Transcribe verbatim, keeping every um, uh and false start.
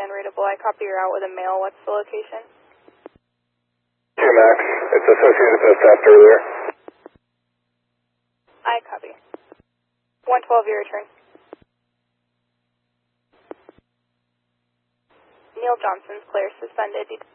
unreadable. I copy you're out with a mail. What's the location? Two Max. It's associated with the theft earlier. I copy. one twelve, your return. Neil Johnson's clear, suspended.